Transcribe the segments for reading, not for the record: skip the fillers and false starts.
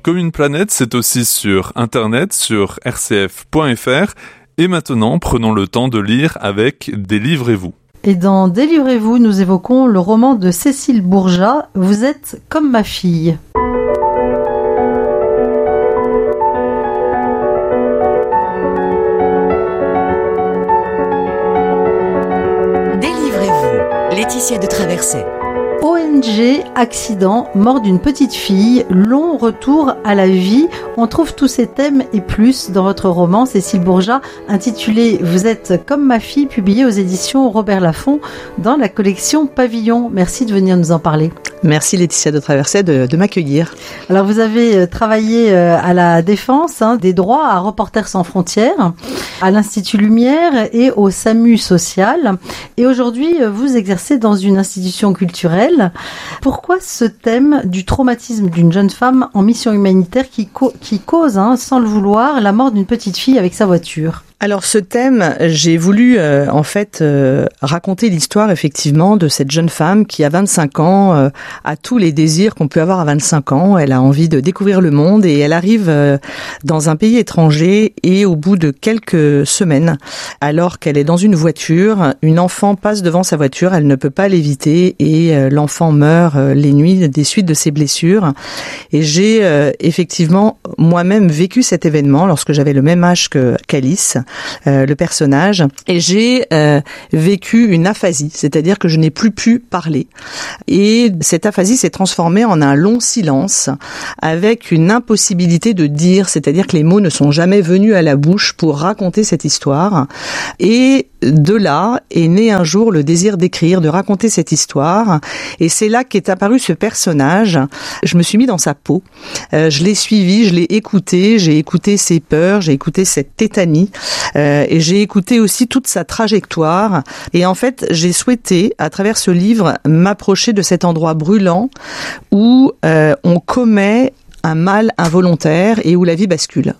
Comme une planète, c'est aussi sur Internet, sur rcf.fr. Et maintenant, prenons le temps de lire avec Délivrez-vous. Et dans Délivrez-vous, nous évoquons le roman de Cécile Bourgeat, Vous êtes comme ma fille. Délivrez-vous, Laetitia de Traversais. ONG, accident, mort d'une petite fille, long retour à la vie. On trouve tous ces thèmes et plus dans votre roman, Cécile Bourgeat, intitulé Vous êtes comme ma fille, publié aux éditions Robert Laffont dans la collection Pavillon. Merci de venir nous en parler. Merci Laetitia de Traversais de m'accueillir. Alors vous avez travaillé à la défense des droits à Reporters sans frontières, à l'Institut Lumière et au SAMU social. Et aujourd'hui, vous exercez dans une institution culturelle. Pourquoi ce thème du traumatisme d'une jeune femme en mission humanitaire qui cause, sans le vouloir, la mort d'une petite fille avec sa voiture ? Alors ce thème, j'ai voulu raconter l'histoire effectivement de cette jeune femme qui à 25 ans a tous les désirs qu'on peut avoir à 25 ans. Elle a envie de découvrir le monde et elle arrive dans un pays étranger et au bout de quelques semaines, alors qu'elle est dans une voiture, une enfant passe devant sa voiture, elle ne peut pas l'éviter et l'enfant meurt les nuits des suites de ses blessures. Et j'ai effectivement moi-même vécu cet événement lorsque j'avais le même âge qu'Alice. Le personnage, et j'ai vécu une aphasie, c'est-à-dire que je n'ai plus pu parler. Et cette aphasie s'est transformée en un long silence avec une impossibilité de dire, c'est-à-dire que les mots ne sont jamais venus à la bouche pour raconter cette histoire. Et de là est né un jour le désir d'écrire, de raconter cette histoire. Et c'est là qu'est apparu ce personnage. Je me suis mis dans sa peau. Je l'ai suivi, je l'ai écouté, j'ai écouté ses peurs, j'ai écouté cette tétanie. Et j'ai écouté aussi toute sa trajectoire. Et en fait, j'ai souhaité, à travers ce livre, m'approcher de cet endroit brûlant où on commet un mal involontaire et où la vie bascule.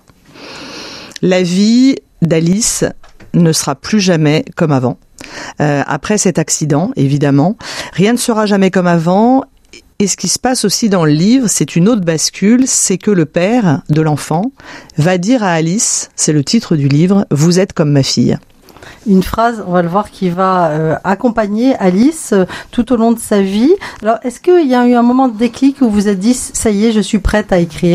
La vie d'Alice ne sera plus jamais comme avant. Après cet accident, évidemment, rien ne sera jamais comme avant. Et ce qui se passe aussi dans le livre, c'est une autre bascule, c'est que le père de l'enfant va dire à Alice, c'est le titre du livre, « Vous êtes comme ma fille ». Une phrase, on va le voir, qui va accompagner Alice tout au long de sa vie. Alors, est-ce qu'il y a eu un moment de déclic où vous vous êtes dit, ça y est, je suis prête à écrire ?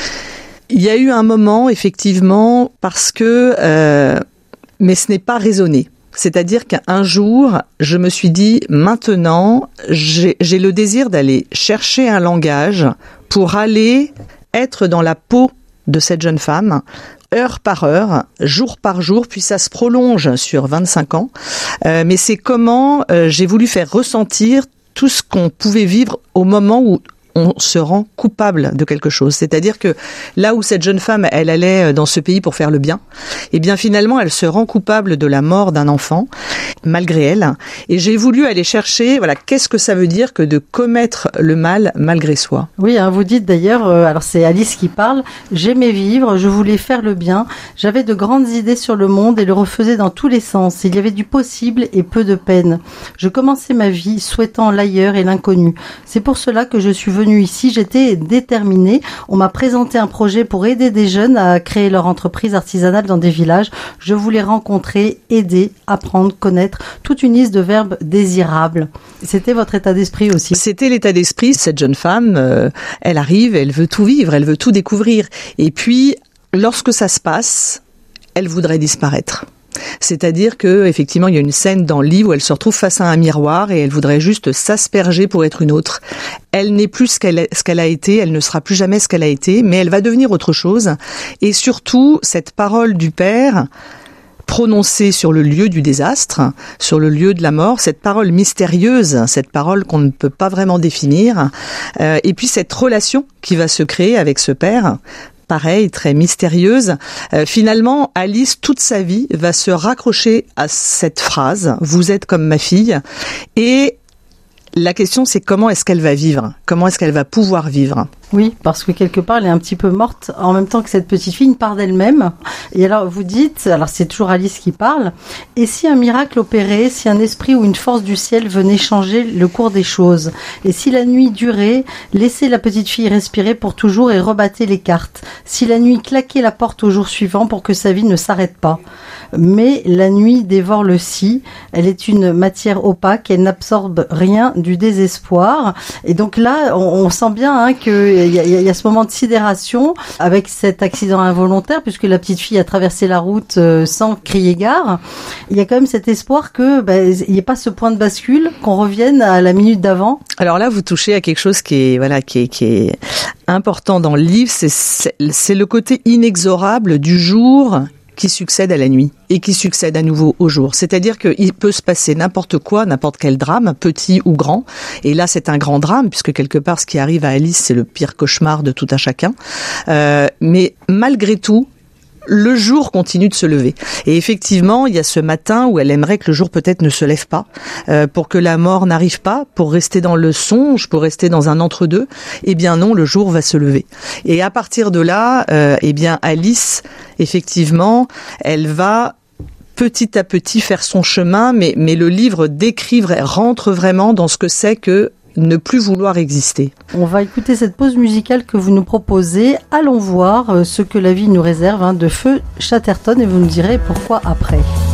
Il y a eu un moment, effectivement, parce que, mais ce n'est pas raisonné. C'est-à-dire qu'un jour, je me suis dit, maintenant, j'ai le désir d'aller chercher un langage pour aller être dans la peau de cette jeune femme, heure par heure, jour par jour, puis ça se prolonge sur 25 ans. Mais c'est comment j'ai voulu faire ressentir tout ce qu'on pouvait vivre au moment où on se rend coupable de quelque chose. C'est-à-dire que là où cette jeune femme, elle allait dans ce pays pour faire le bien, eh bien finalement, elle se rend coupable de la mort d'un enfant, malgré elle. Et j'ai voulu aller chercher, voilà, qu'est-ce que ça veut dire que de commettre le mal malgré soi. Oui, vous dites d'ailleurs, alors c'est Alice qui parle, j'aimais vivre, je voulais faire le bien, j'avais de grandes idées sur le monde et le refaisais dans tous les sens. Il y avait du possible et peu de peine. Je commençais ma vie souhaitant l'ailleurs et l'inconnu. C'est pour cela que je suis venue ici, j'étais déterminée. On m'a présenté un projet pour aider des jeunes à créer leur entreprise artisanale dans des villages. Je voulais rencontrer, aider, apprendre, connaître, toute une liste de verbes désirables. C'était votre état d'esprit aussi. C'était l'état d'esprit. Cette jeune femme, elle arrive, elle veut tout vivre, elle veut tout découvrir. Et puis, lorsque ça se passe, elle voudrait disparaître. C'est-à-dire que effectivement il y a une scène dans le livre où elle se retrouve face à un miroir et elle voudrait juste s'asperger pour être une autre. Elle n'est plus ce qu'elle a été, elle ne sera plus jamais ce qu'elle a été, mais elle va devenir autre chose. Et surtout, cette parole du père prononcée sur le lieu du désastre, sur le lieu de la mort, cette parole mystérieuse, cette parole qu'on ne peut pas vraiment définir, et puis cette relation qui va se créer avec ce père, pareil, très mystérieuse. Finalement, Alice, toute sa vie, va se raccrocher à cette phrase « Vous êtes comme ma fille ». Et la question, c'est comment est-ce qu'elle va vivre ? Comment est-ce qu'elle va pouvoir vivre ? Oui, parce que quelque part, elle est un petit peu morte en même temps que cette petite fille, une part d'elle-même. Et alors, vous dites, alors c'est toujours Alice qui parle, et si un miracle opérait, si un esprit ou une force du ciel venait changer le cours des choses, et si la nuit durait, laissez la petite fille respirer pour toujours et rebattez les cartes, si la nuit claquait la porte au jour suivant pour que sa vie ne s'arrête pas. Mais la nuit dévore le si, elle est une matière opaque, elle n'absorbe rien du désespoir. Et donc là, on sent bien qu'il y a ce moment de sidération avec cet accident involontaire, puisque la petite fille a traversé la route sans crier gare. Il y a quand même cet espoir que il n'y ait pas ce point de bascule, qu'on revienne à la minute d'avant. Alors là, vous touchez à quelque chose qui est important dans le livre, c'est le côté inexorable du jour qui succède à la nuit et qui succède à nouveau au jour. C'est-à-dire qu'il peut se passer n'importe quoi, n'importe quel drame, petit ou grand. Et là, c'est un grand drame, puisque quelque part, ce qui arrive à Alice, c'est le pire cauchemar de tout un chacun. Mais malgré tout, le jour continue de se lever. Et effectivement, il y a ce matin où elle aimerait que le jour peut-être ne se lève pas, pour que la mort n'arrive pas, pour rester dans le songe, pour rester dans un entre-deux. Eh bien non, le jour va se lever. Et à partir de là, Alice, effectivement, elle va petit à petit faire son chemin, mais le livre rentre vraiment dans ce que c'est que ne plus vouloir exister. On va écouter cette pause musicale que vous nous proposez. Allons voir ce que la vie nous réserve de Feu Chatterton et vous nous direz pourquoi après.